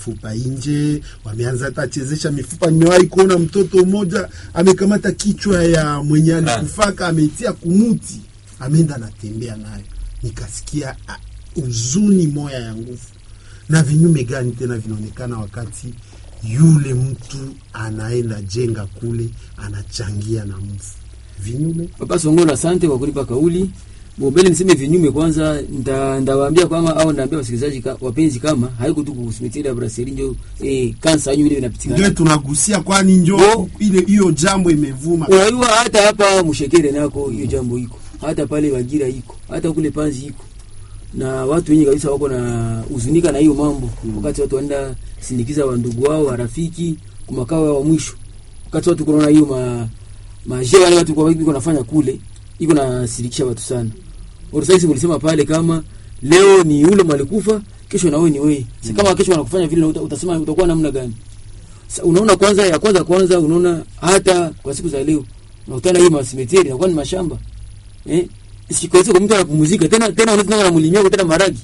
mifupa nje, wameanza hata chezesha mifupa. Nimewahi kuona mtoto mmoja amekamata kichwa ya mwenye alikufaka ameitia kumuti, ameenda anatembea nayo. Nikasikia uzuni moya ya nguvu. Na vinyume gani tena vinaonekana wakati yule mtu anaenda jenga kule anachangia na mfu. Vinyume. Papa Songolo, asante kwa kulipa kauli. Mbele niseme vinyume kwanza, ndawaambia kwamba au ndaambia wasikilizaji wapenzi kama haiko tu kusimitiria ya Brasserie ndio kansa yenyewe ile inapitikana. Ndio tunagusia kwani njoo ile hiyo jambo imevuma. Unajua hata hapa Mshekere nako hiyo jambo iko. Hata pale Bagira iko. Hata kule Panzi iko. Na watu wengi kabisa wako na uzunika na hiyo mambo. Wakati watu waenda sindikiza wa ndugu wao, warafiki, kumakao wa mwisho. Wakati watu kuona hiyo maje wale watu kwa wiki wanafanya kule, iko na sirikisha watu sana. Sasa mlisema pale kama leo ni yule malikufa, kesho na wewe ni wewe. Sasa kama kesho wanakufanya vile utasema utakuwa namna gani? Unaona kwanza unaona hata kwa siku za leo unakutana hii masimeteri inakuwa ni mashamba. Sikaweza kwa mtu anapumzika tena unataka na mlimia tena maragi.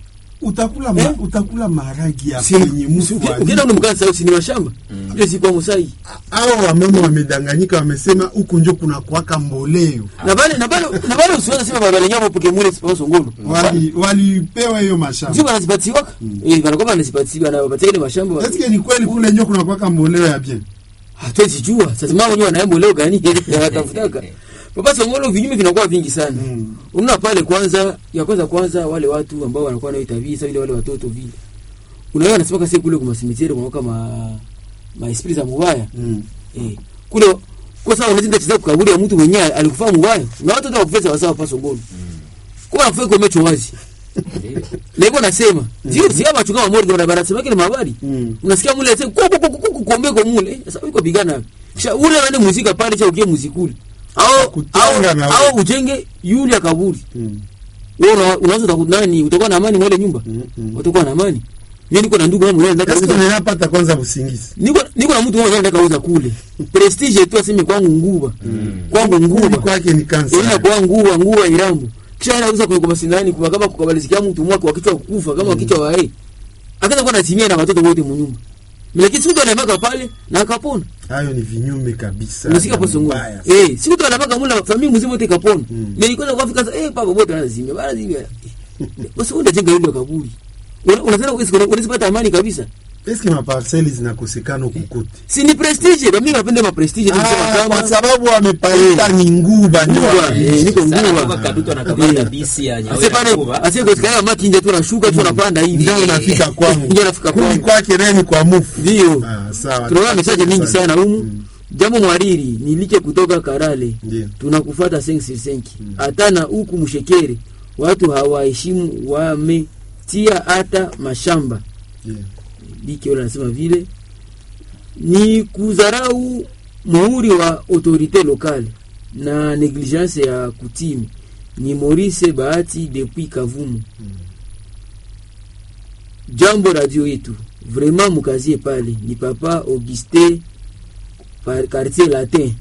Utakula maragi ya kwenye mfu. Ukienda unamkana sasa ni mashamba. Ile si kwa Musai. Hao wamama wamedanganyika, wamesema huko ndio kuna kuaka mboleo. Na bale usiweza sema baba lenyewe hapo Kemule Papa Songolo. Walipewa hiyo mashamba. Sio wanazipatiwa? Wanakuwa wanazipatiwa na wapatie ile mashamba. Sasa ni kweli kule ndio kuna kuaka mboleo ya bien. Hatuwezi jua. Sasa mama wenyewe wanaembo leo gani? Watafutaka. Papa Songolo vinyume vinakuwa vingi sana. Unaona pale kwanza wale watu ambao wanakuwa na tabia sasa, wale watoto vile. Unaona anasema kasi kule kwa cimetière kuna kama esprit za mubaya. Kule kwa sababu unaweza kucheza kaburi ya mtu mwenyewe alikufa mubaya. Na watu ndio kufesa wasawa Papa Songolo. Kwa afwe kwa mecho wazi. Leo nasema, si kama chukua mori ndio barabara sema kile mabari. Unasikia mule sasa kuombe kwa mule. Sasa uko bigana. Kisha ule wale muziki pale cha ukie muzikuli. Au ujenge yule kaburi. Wewe unaanza kudani utakuwa na amani mwele nyumba. Utakuwa na amani. Mimi niko na ndugu wangu mmoja nataka sasa ninapata kwanza usingizi. Niko na mtu mmoja nataka kuuza kule. Prestige tu aseme kwangu nguba. Kwangu nguba kwake ni kansa. Ina kwa nguba Irambu. Kisha anauza kwa masindani kwa kama kukabalizikia mtu mmoja kwa kichwa kukufa kama kichwa wa akaanza kuwa anatimia na watoto wote mnyumba. Lakini siku anamaka pale na akapona. Hayo ni vinyume kabisa. Unasikia Papa Songolo. Siku anamaka mula familia mzima yote ikapona. Nilikuwa kwa Afrika papa wote wanazimia. Bana zimia. Basi unde jenga ile kaburi. Unasema unasipata amani kabisa. Eske maparceli zinakosekana kukote. Si ni prestige, mimi napenda ma prestige kama kwa sababu wamepaleta ni nguba niko nguba kwa kaduto na kabla bisi ya nyawe. Asiye kwa maki nje tu nashuka tu napanda hivi. Ndio unafika kwangu. Ndio nafika kwangu. Kwake nani kwa mufu. Ndio. Sawa. Tunaona message mingi sana humu. Jambo mwariri nilike kutoka Karale. Tunakufuata 565. Hatana huku Mshekere. Watu hawaheshimu wametia hata mashamba. Diki wala nasema vile ni kudharau muhuri wa autorite locale na negligence ya kutimi. Ni Maurice Bahati depuis Kavumu. Jambo radio yetu vraiment mukazie pale ni Papa Auguste par quartier latin.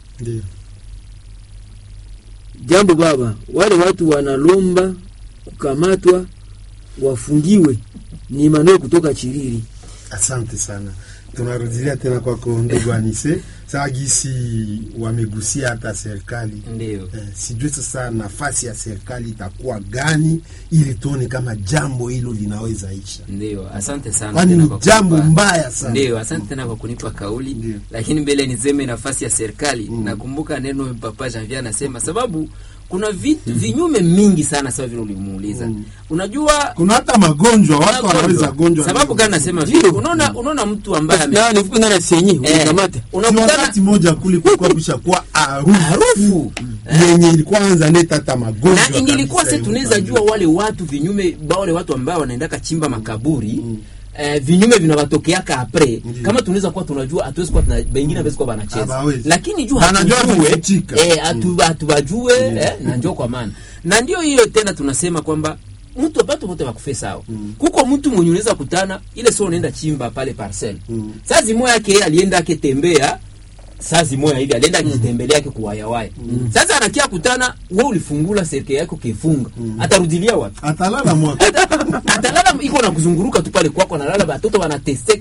Jambo baba, wale watu wanalomba kukamatwa wafungiwe. Ni Manuel kutoka Chiriri. Asante sana. Tunarudilia tena kwa ndugu Anise. Sasa gisi wamegusia hata serikali. Ndio. Sijui sasa nafasi ya serikali itakuwa gani ili tuone kama jambo hilo linaweza isha. Ndio, asante sana. Kwani jambo mbaya sana. Ndio, asante tena kwa kunipa kauli. Ndiyo. Lakini mbele nizeme nafasi ya serikali. Nakumbuka neno Papa Janvier anasema sababu kuna vitu vinyume mingi sana sawa vile ulimuuliza. Unajua kuna hata magonjwa watu wanaweza gonjwa. Sababu gani nasema vile? Unaona mtu ambaye nifuko ngana senyi unakamata. Unakutana wakati moja kule kulikuwa kushakuwa harufu yenye ilikuwa anza leta hata magonjwa. Na ingilikuwa sasa tunaweza jua wale watu vinyume wale watu ambao wanaenda kachimba makaburi. Vinyume vinawatokeaka apre kama tunaweza kuwa tunajua hatuwezi kuwa wengine hawezi kuwa wanacheza lakini jua hatujue na njoo kwa maana na ndio hiyo tena tunasema kwamba mtu wapatu wote wakufe sawa. Kuko mtu mwenye unaweza kutana ile sio unaenda chimba pale parcel. Sasa moyo yake alienda akitembea sasa moyo hivi alienda akitembelea yake kuwayawaya. Sasa anakia kutana wewe ulifungula serikali yako kifunga. Atarudilia wapi? Atalala mwaka. Atalala iko na kuzunguruka tu pale kwako analala watoto wanateseka.